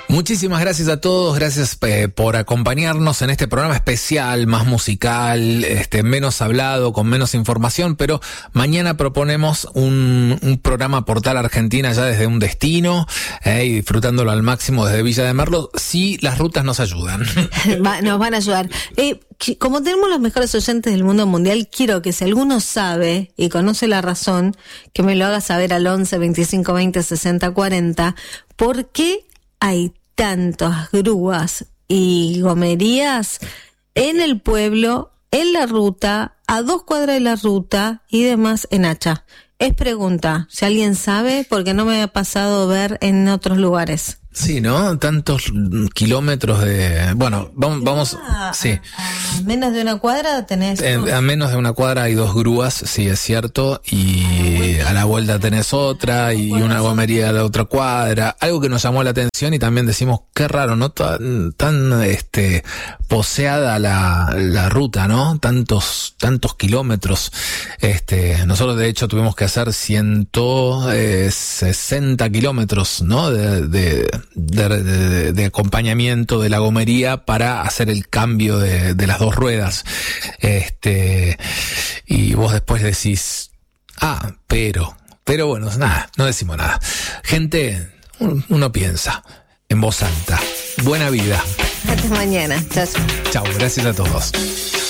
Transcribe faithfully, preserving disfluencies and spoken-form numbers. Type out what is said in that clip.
Muchísimas gracias a todos, gracias eh, por acompañarnos en este programa especial, más musical, este, menos hablado, con menos información, pero mañana proponemos un, un programa Portal Argentina ya desde un destino eh, y disfrutándolo al máximo desde Villa de Merlo, si las rutas nos ayudan. Va, nos van a ayudar. Eh, como tenemos los mejores oyentes del mundo mundial, quiero que si alguno sabe y conoce la razón, que me lo haga saber al once, veinticinco, veinte, sesenta, cuarenta, ¿por qué hay tantas grúas y gomerías en el pueblo, en la ruta, a dos cuadras de la ruta y demás en Hacha? Es pregunta, si alguien sabe, porque no me ha pasado ver en otros lugares. Sí, ¿no? Tantos kilómetros de... Bueno, vamos... vamos a, sí. A menos de una cuadra tenés... En, a menos de una cuadra hay dos grúas, sí, es cierto, y a la vuelta tenés otra, y una gomería a la otra cuadra. Algo que nos llamó la atención y también decimos, qué raro, ¿no? Tan, tan este, poseada la, la ruta, ¿no? Tantos, tantos kilómetros. Este, nosotros de hecho tuvimos que hacer ciento sesenta kilómetros, ¿no? De, de De, de, de acompañamiento de la gomería para hacer el cambio de, de las dos ruedas. Este, y vos después decís, ah, pero, pero bueno, nada, no decimos nada. Gente, uno piensa en voz alta. Buena vida. Hasta mañana. Chao. Chao, gracias a todos.